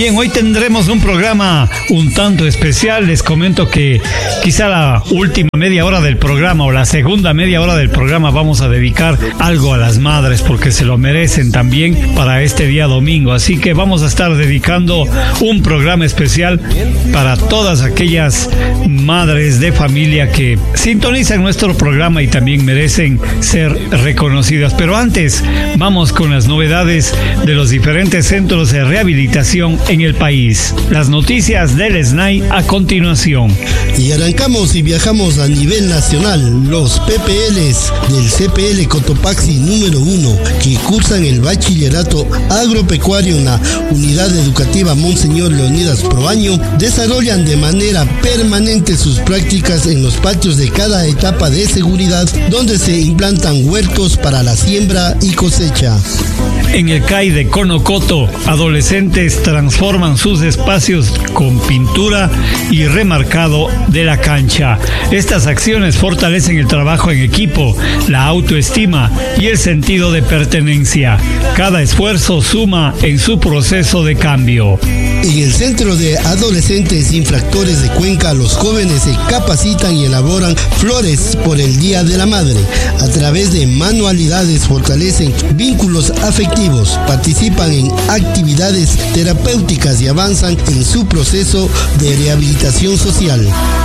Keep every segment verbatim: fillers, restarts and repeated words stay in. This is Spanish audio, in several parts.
Bien, hoy tendremos un programa un tanto especial. Les comento que quizá la última media hora del programa o la segunda media hora del programa vamos a dedicar algo a las madres porque se lo merecen también para este día domingo. Así que vamos a estar dedicando un programa especial para todas aquellas madres de familia que sintonizan nuestro programa y también merecen ser reconocidas. Pero antes, vamos con las novedades de los diferentes centros de rehabilitación en el país. Las noticias del S N A I a continuación. Y arrancamos y viajamos a nivel nacional. Los P P Ls del C P L Cotopaxi número uno, que cursan el bachillerato agropecuario en la unidad educativa Monseñor Leonidas Proaño, desarrollan de manera permanente sus prácticas en los patios de cada etapa de seguridad, donde se implantan huertos para la siembra y cosecha. En el C A I de Conocoto, adolescentes transforman sus espacios con pintura y remarcado de la cancha. Estas acciones fortalecen el trabajo en equipo, la autoestima y el sentido de pertenencia. Cada esfuerzo suma en su proceso de cambio. En el Centro de Adolescentes Infractores de Cuenca, los jóvenes se capacitan y elaboran flores por el Día de la Madre. A través de manualidades fortalecen vínculos afectivos, participan en actividades terapéuticas y avanzan en su proceso de rehabilitación social.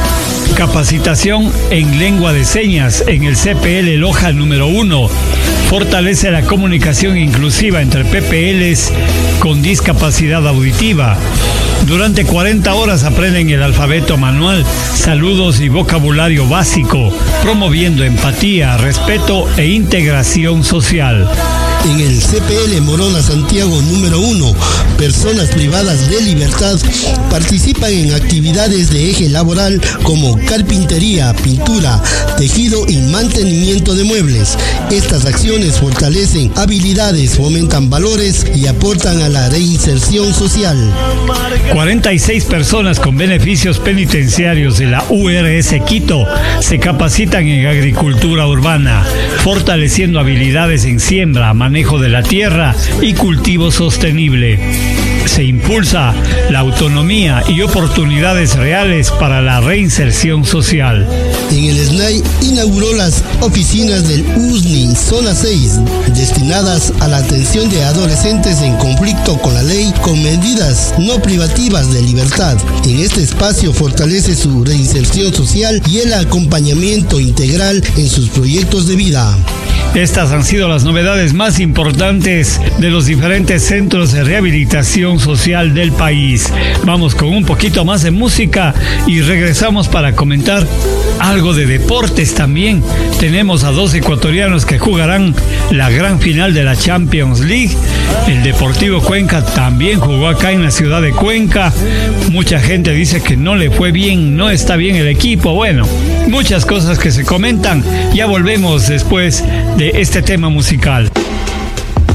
Capacitación en lengua de señas en el C P L Loja número uno. Fortalece la comunicación inclusiva entre P P Ls con discapacidad auditiva. Durante cuarenta horas aprenden el alfabeto manual, saludos y vocabulario básico, promoviendo empatía, respeto e integración social. En el C P L Morona Santiago número uno, personas privadas de libertad participan en actividades de eje laboral como carpintería, pintura, tejido y mantenimiento de muebles. Estas acciones fortalecen habilidades, fomentan valores y aportan a la reinserción social. cuarenta y seis personas con beneficios penitenciarios de la U R S Quito se capacitan en agricultura urbana, fortaleciendo habilidades en siembra, manejo de la tierra y cultivo sostenible. Se impulsa la autonomía y oportunidades reales para la reinserción social. En el S N A I inauguró las oficinas del U S N I Zona seis, destinadas a la atención de adolescentes en conflicto con la ley con medidas no privativas de libertad. En este espacio fortalece su reinserción social y el acompañamiento integral en sus proyectos de vida. Estas han sido las novedades más importantes de los diferentes centros de rehabilitación social del país. Vamos con un poquito más de música y regresamos para comentar algo de deportes también. Tenemos a dos ecuatorianos que jugarán la gran final de la Champions League. El Deportivo Cuenca también jugó acá en la ciudad de Cuenca. Mucha gente dice que no le fue bien, no está bien el equipo. Bueno, muchas cosas que se comentan. Ya volvemos después de este tema musical.